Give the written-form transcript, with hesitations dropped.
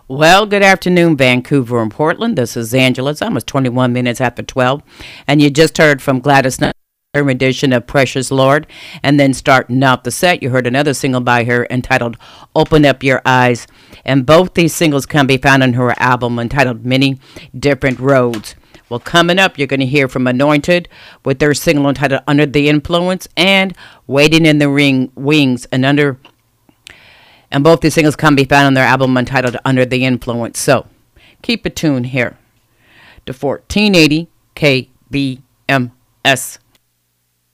Well, good afternoon, Vancouver and Portland. This is Angela. It's almost 21 minutes after 12. And you just heard from Gladys Knight, her rendition of Precious Lord. And then starting out the set, you heard another single by her entitled Open Up Your Eyes. And both these singles can be found on her album entitled Many Different Roads. Well, coming up, you're going to hear from Anointed with their single entitled Under the Influence and Waiting in the Wings and both these singles can be found on their album entitled Under the Influence. So keep it tuned here to 1480 KBMS.